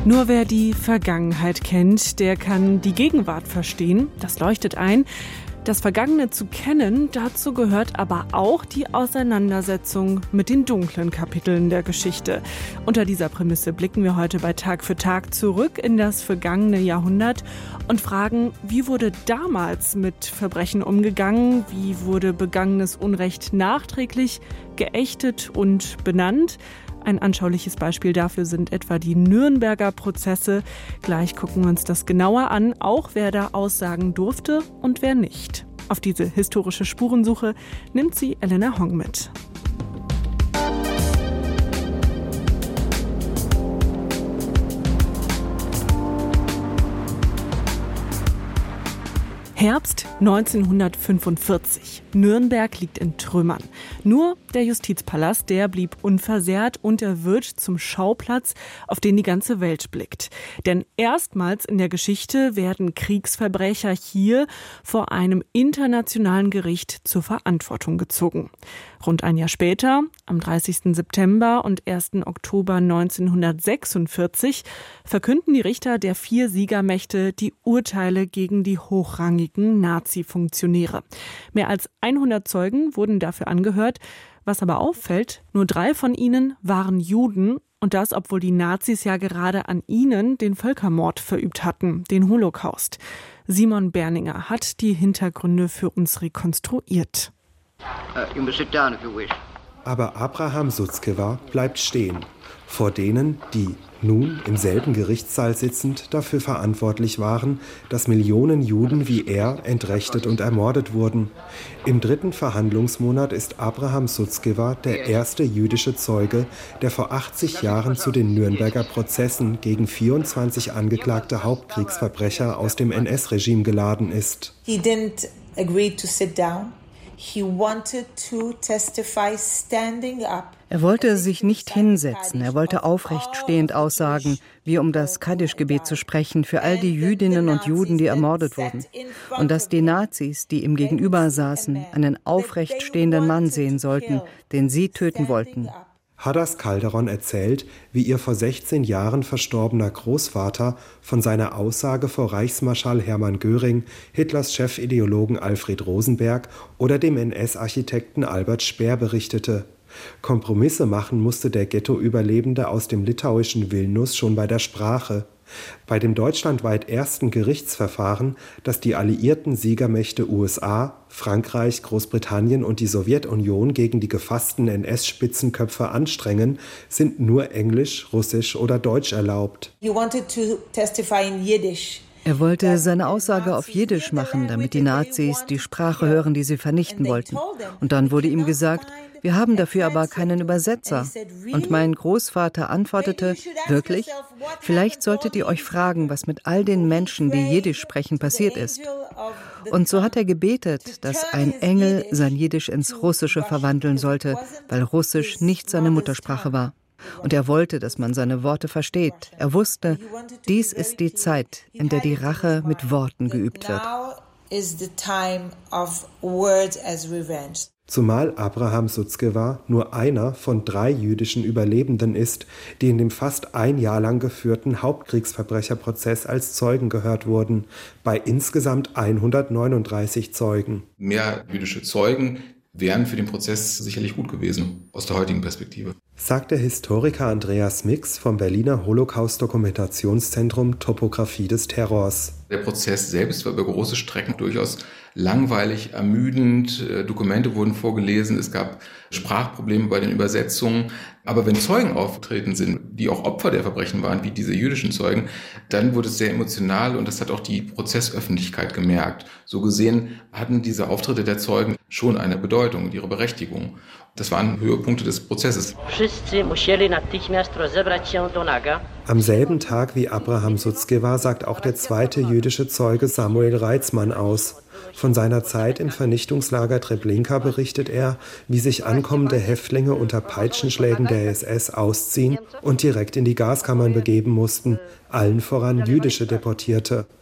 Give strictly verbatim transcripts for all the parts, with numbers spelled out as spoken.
Nur wer die Vergangenheit kennt, der kann die Gegenwart verstehen. Das leuchtet ein. Das Vergangene zu kennen, dazu gehört aber auch die Auseinandersetzung mit den dunklen Kapiteln der Geschichte. Unter dieser Prämisse blicken wir heute bei Tag für Tag zurück in das vergangene Jahrhundert und fragen, wie wurde damals mit Verbrechen umgegangen? Wie wurde begangenes Unrecht nachträglich geächtet und benannt? Ein anschauliches Beispiel dafür sind etwa die Nürnberger Prozesse. Gleich gucken wir uns das genauer an, auch wer da aussagen durfte und wer nicht. Auf diese historische Spurensuche nimmt sie Elena Hong mit. Herbst neunzehnhundertfünfundvierzig. Nürnberg liegt in Trümmern. Nur der Justizpalast, der blieb unversehrt und er wird zum Schauplatz, auf den die ganze Welt blickt. Denn erstmals in der Geschichte werden Kriegsverbrecher hier vor einem internationalen Gericht zur Verantwortung gezogen. Rund ein Jahr später, am dreißigsten September und ersten Oktober neunzehnhundertsechsundvierzig, verkünden die Richter der vier Siegermächte die Urteile gegen die hochrangigen Nazi-Funktionäre. Mehr als hundert Zeugen wurden dafür angehört. Was aber auffällt, nur drei von ihnen waren Juden. Und das, obwohl die Nazis ja gerade an ihnen den Völkermord verübt hatten, den Holocaust. Simon Berninger hat die Hintergründe für uns rekonstruiert. Uh, you must sit down if you wish. Aber Abraham Sutzkever bleibt stehen, vor denen, die nun im selben Gerichtssaal sitzend dafür verantwortlich waren, dass Millionen Juden wie er entrechtet und ermordet wurden. Im dritten Verhandlungsmonat ist Abraham Sutzkever der erste jüdische Zeuge, der vor achtzig Jahren zu den Nürnberger Prozessen gegen vierundzwanzig angeklagte Hauptkriegsverbrecher aus dem N S-Regime geladen ist. He didn't agree to sit down. He wanted to testify standing up. Er wollte sich nicht hinsetzen, er wollte aufrecht stehend aussagen, wie um das Kaddisch-Gebet zu sprechen für all die Jüdinnen und Juden, die ermordet wurden. Und dass die Nazis, die ihm gegenüber saßen, einen aufrecht stehenden Mann sehen sollten, den sie töten wollten. Hadas Calderon erzählt, wie ihr vor sechzehn Jahren verstorbener Großvater von seiner Aussage vor Reichsmarschall Hermann Göring, Hitlers Chefideologen Alfred Rosenberg oder dem N S-Architekten Albert Speer berichtete. Kompromisse machen musste der Ghetto-Überlebende aus dem litauischen Vilnius schon bei der Sprache. Bei dem deutschlandweit ersten Gerichtsverfahren, das die alliierten Siegermächte U S A, Frankreich, Großbritannien und die Sowjetunion gegen die gefassten N S-Spitzenköpfe anstrengen, sind nur Englisch, Russisch oder Deutsch erlaubt. He wanted to testify in Yiddish. Er wollte seine Aussage auf Jiddisch machen, damit die Nazis die Sprache hören, die sie vernichten wollten. Und dann wurde ihm gesagt, wir haben dafür aber keinen Übersetzer. Und mein Großvater antwortete, wirklich? Vielleicht solltet ihr euch fragen, was mit all den Menschen, die Jiddisch sprechen, passiert ist. Und so hat er gebetet, dass ein Engel sein Jiddisch ins Russische verwandeln sollte, weil Russisch nicht seine Muttersprache war. Und er wollte, dass man seine Worte versteht. Er wusste, dies ist die Zeit, in der die Rache mit Worten geübt wird. Zumal Abraham Sutzkever nur einer von drei jüdischen Überlebenden ist, die in dem fast ein Jahr lang geführten Hauptkriegsverbrecherprozess als Zeugen gehört wurden, bei insgesamt hundertneununddreißig Zeugen. Mehr jüdische Zeugen wären für den Prozess sicherlich gut gewesen, aus der heutigen Perspektive. Sagt der Historiker Andreas Mix vom Berliner Holocaust-Dokumentationszentrum Topographie des Terrors. Der Prozess selbst war über große Strecken durchaus langweilig, ermüdend. Dokumente wurden vorgelesen, es gab Sprachprobleme bei den Übersetzungen. Aber wenn Zeugen aufgetreten sind, die auch Opfer der Verbrechen waren, wie diese jüdischen Zeugen, dann wurde es sehr emotional und das hat auch die Prozessöffentlichkeit gemerkt. So gesehen hatten diese Auftritte der Zeugen schon eine Bedeutung und ihre Berechtigung. Das waren Höhepunkte des Prozesses. Am selben Tag wie Abraham Sutzkever sagt auch der zweite jüdische Zeuge Samuel Reitzmann aus. Von seiner Zeit im Vernichtungslager Treblinka berichtet er, wie sich ankommende Häftlinge unter Peitschenschlägen der S S ausziehen und direkt in die Gaskammern begeben mussten, allen voran jüdische Deportierte.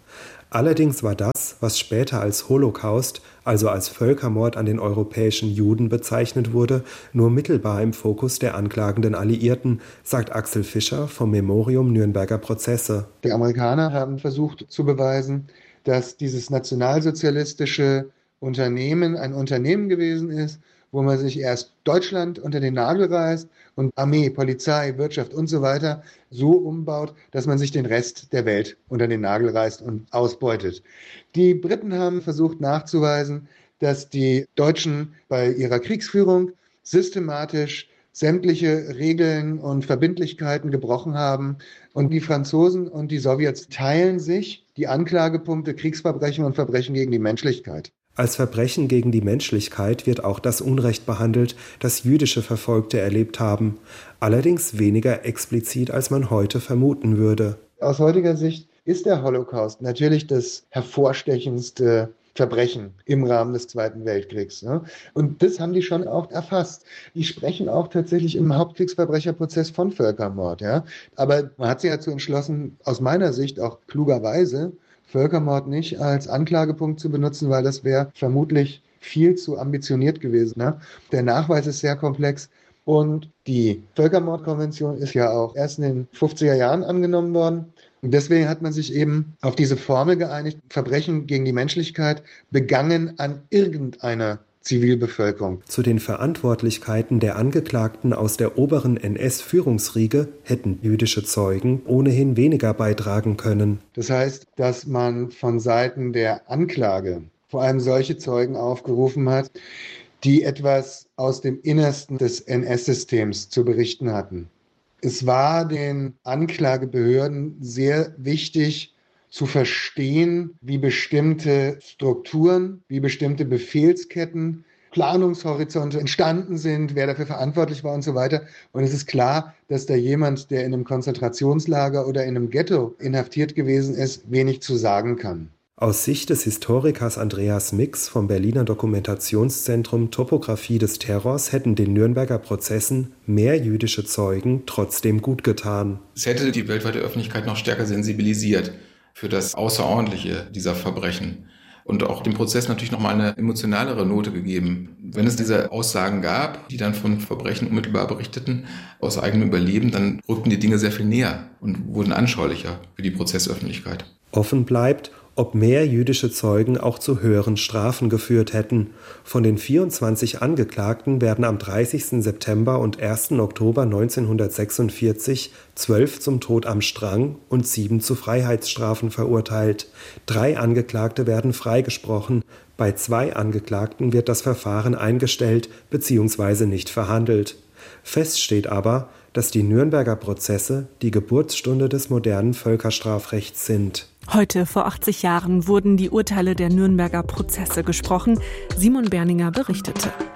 Allerdings war das, was später als Holocaust, also als Völkermord an den europäischen Juden bezeichnet wurde, nur mittelbar im Fokus der anklagenden Alliierten, sagt Axel Fischer vom Memorium Nürnberger Prozesse. Die Amerikaner haben versucht zu beweisen, dass dieses nationalsozialistische Unternehmen ein Unternehmen gewesen ist, wo man sich erst Deutschland unter den Nagel reißt und Armee, Polizei, Wirtschaft und so weiter so umbaut, dass man sich den Rest der Welt unter den Nagel reißt und ausbeutet. Die Briten haben versucht nachzuweisen, dass die Deutschen bei ihrer Kriegsführung systematisch sämtliche Regeln und Verbindlichkeiten gebrochen haben. Und die Franzosen und die Sowjets teilen sich die Anklagepunkte Kriegsverbrechen und Verbrechen gegen die Menschlichkeit. Als Verbrechen gegen die Menschlichkeit wird auch das Unrecht behandelt, das jüdische Verfolgte erlebt haben, allerdings weniger explizit, als man heute vermuten würde. Aus heutiger Sicht ist der Holocaust natürlich das hervorstechendste Verbrechen im Rahmen des Zweiten Weltkriegs. Und das haben die schon auch erfasst. Die sprechen auch tatsächlich im Hauptkriegsverbrecherprozess von Völkermord. Ja? Aber man hat sich dazu entschlossen, aus meiner Sicht auch klugerweise, Völkermord nicht als Anklagepunkt zu benutzen, weil das wäre vermutlich viel zu ambitioniert gewesen. Ne? Der Nachweis ist sehr komplex und die Völkermordkonvention ist ja auch erst in den fünfziger Jahren angenommen worden. Und deswegen hat man sich eben auf diese Formel geeinigt, Verbrechen gegen die Menschlichkeit begangen an irgendeiner Zivilbevölkerung. Zu den Verantwortlichkeiten der Angeklagten aus der oberen N S-Führungsriege hätten jüdische Zeugen ohnehin weniger beitragen können. Das heißt, dass man von Seiten der Anklage vor allem solche Zeugen aufgerufen hat, die etwas aus dem Innersten des N S-Systems zu berichten hatten. Es war den Anklagebehörden sehr wichtig, zu verstehen, wie bestimmte Strukturen, wie bestimmte Befehlsketten, Planungshorizonte entstanden sind, wer dafür verantwortlich war und so weiter. Und es ist klar, dass da jemand, der in einem Konzentrationslager oder in einem Ghetto inhaftiert gewesen ist, wenig zu sagen kann. Aus Sicht des Historikers Andreas Mix vom Berliner Dokumentationszentrum Topographie des Terrors hätten den Nürnberger Prozessen mehr jüdische Zeugen trotzdem gut getan. Es hätte die weltweite Öffentlichkeit noch stärker sensibilisiert für das Außerordentliche dieser Verbrechen und auch dem Prozess natürlich nochmal eine emotionalere Note gegeben. Wenn es diese Aussagen gab, die dann von Verbrechen unmittelbar berichteten, aus eigenem Überleben, dann rückten die Dinge sehr viel näher und wurden anschaulicher für die Prozessöffentlichkeit. Offen bleibt, ob mehr jüdische Zeugen auch zu höheren Strafen geführt hätten. Von den vierundzwanzig Angeklagten werden am dreißigsten September und ersten Oktober neunzehnhundertsechsundvierzig zwölf zum Tod am Strang und sieben zu Freiheitsstrafen verurteilt. Drei Angeklagte werden freigesprochen. Bei zwei Angeklagten wird das Verfahren eingestellt bzw. nicht verhandelt. Fest steht aber, dass die Nürnberger Prozesse die Geburtsstunde des modernen Völkerstrafrechts sind. Heute vor achtzig Jahren wurden die Urteile der Nürnberger Prozesse gesprochen. Simon Berninger berichtete.